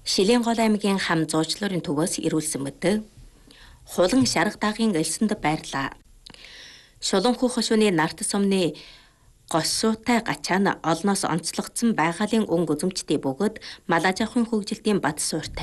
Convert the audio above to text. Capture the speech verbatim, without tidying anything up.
Шилэнгол аймгийн хам зуучлалын төвөөс ирүүлсэн мэт. Хулан шарга даагийн элсэнд байрлаа. Шуланхүү хошууны нарт сумны госуутай гачаана олноос онцлогдсон байгалийн өнгө үзэмжтэй бөгөөд Малажавхын хөгжилтийн бат суурьтай.